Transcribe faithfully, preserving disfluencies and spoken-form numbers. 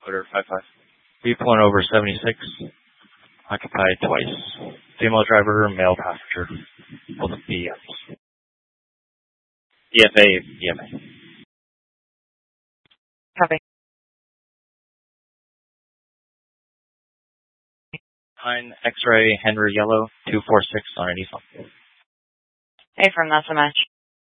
Clear five five. B pulling over seventy-six. Occupied twice. Female driver, male passenger. Both B Ms. D F A, B M A. Copy. Nine X-ray Henry Yellow two four six on an East. Hey, from that's a match.